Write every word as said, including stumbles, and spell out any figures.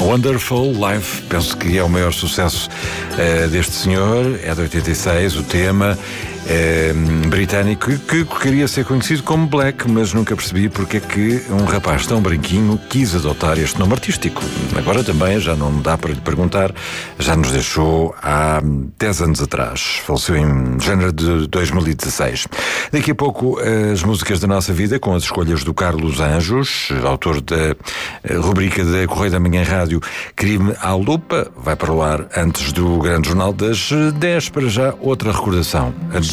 Wonderful Life, penso que é o maior sucesso uh, deste senhor, é de oitenta e seis, o tema uh, britânico, que queria ser conhecido como Black, mas nunca percebi porque é que um rapaz tão branquinho quis adotar este nome artístico. Agora também já não dá para lhe perguntar, já nos deixou há dez anos atrás, faleceu em janeiro de dois mil e dezasseis. Daqui a pouco as músicas da nossa vida com as escolhas do Carlos Anjos, autor da rubrica da Correio da Manhã Rádio Crime à Lupa, vai para o ar antes do grande jornal das dez. Para já, outra recordação.